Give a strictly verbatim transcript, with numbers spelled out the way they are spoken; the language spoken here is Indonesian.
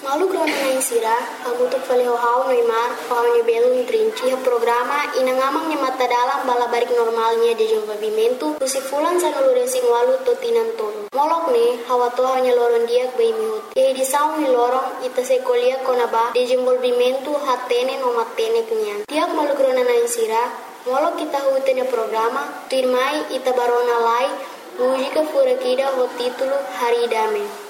Malu krona na insira, hamutuk faleho hao noimar, hao ni belum trinci ha programa inangamang ni mata dalam balabarik normalnya de desenvolvimento, usifulan sa naluresi walu totinan tolo. Molok ne, hawa toha nya loron diak bay mihut. E di saung ni lorong ita se kolia konaba desenvolvimento hatene no matene kenyan. Tiak malu krona na insira, molok kita hutene programa, tuirmai ita barona lai, mujika furakida ho titulo Hari Dame.